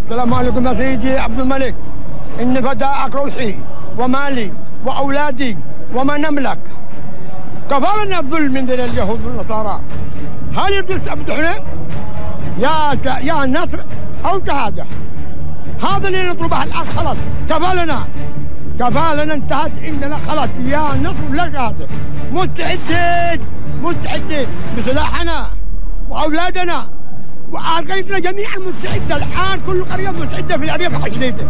السلام عليكم يا سيدي عبد الملك، إن فداءك روحي ومالي وأولادي وما نملك. كفرنا الظلم من ذي اليهود والنصارى. هل يريد تعبدونا يا نصر أو شهادة؟ هذا اللي نطلبه الآن. خلاص كفالنا انتهت عندنا. خلاص يا نصر لا شهادة. مستعدين بسلاحنا وأولادنا وعائلتنا جميعا مستعدة الآن. كل قرية مستعدة في الأرياف الحديدة.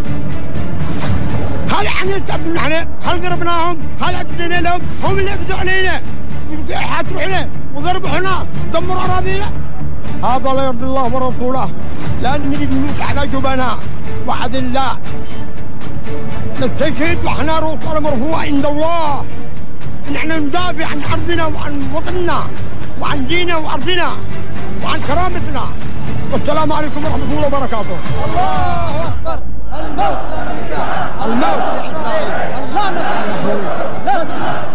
هل احنا نستعبدون احنا؟ هل ضربناهم؟ هل عدينا لهم؟ هم اللي عبدوا علينا حاتروا علينا وضربونا دمروا أراضينا. هذا لا يرضي الله ورسوله. لأن نريد نموت على جبناء وعذلاء. نستشهد واحنا رؤوسنا مرفوعة عند الله. نحن ندافع عن أرضنا وعن وطننا وعن ديننا وأرضنا وعن كرامتنا. والسلام عليكم ورحمة الله وبركاته. الله أكبر. الموت لأمريكا، الموت لإسرائيل، اللعنة.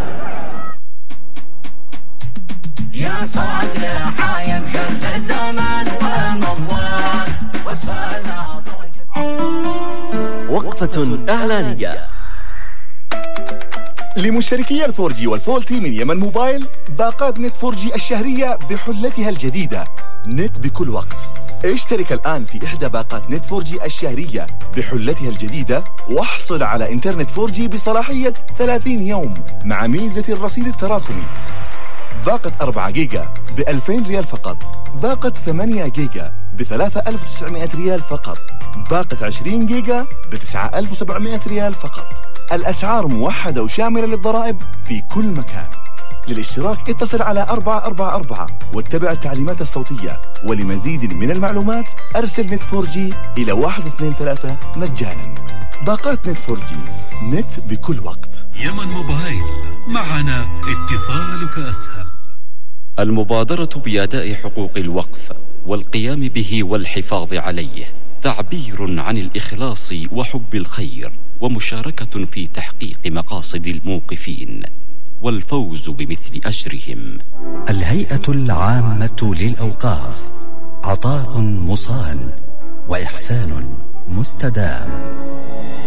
يا صدر حايم شل الزمن والموال والصلاة. وقفة إعلانية. لمشتركي الفورجي والفولتي من يمن موبايل، باقات نت فورجي الشهرية بحلتها الجديدة نت بكل وقت. اشترك الآن في إحدى باقات نت فورجي الشهرية بحلتها الجديدة واحصل على إنترنت فورجي بصلاحية 30 يوم مع ميزة الرصيد التراكمي. باقة 4 جيجا ب2000 ريال فقط. باقة 8 جيجا ب3900 ريال فقط. باقة 20 جيجا ب9700 ريال فقط. الأسعار موحدة وشاملة للضرائب في كل مكان. للاشتراك اتصل على 444 واتبع التعليمات الصوتية. ولمزيد من المعلومات أرسل نت فورجي إلى 123 مجانا. باقات نت فورجي، نت بكل وقت. يمن موبايل، معنا اتصالك أسهل. المبادرة بأداء حقوق الوقف والقيام به والحفاظ عليه تعبير عن الإخلاص وحب الخير ومشاركة في تحقيق مقاصد الموقفين والفوز بمثل أجرهم. الهيئة العامة للأوقاف، عطاء مصان وإحسان مستدام.